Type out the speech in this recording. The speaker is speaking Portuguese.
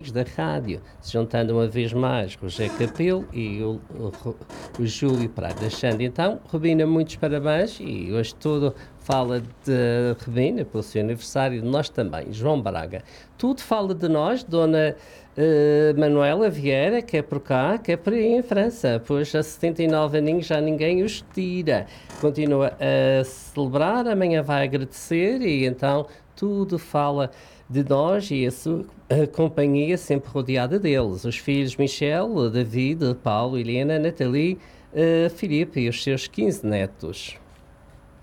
amigos da rádio, se juntando uma vez mais o José Capelo e o Júlio Prado da Xande. Então, Rubina, muitos parabéns e hoje tudo fala de Rubina, pelo seu aniversário, de nós também, João Braga. Tudo fala de nós, Dona Manuela Vieira, que é por cá, que é por aí em França, pois a 79 aninhos já ninguém os tira. Continua a celebrar, amanhã vai agradecer e então tudo fala de nós e a sua companhia sempre rodeada deles. Os filhos Michel, David, Paulo, Helena, Nathalie, Filipe e os seus 15 netos.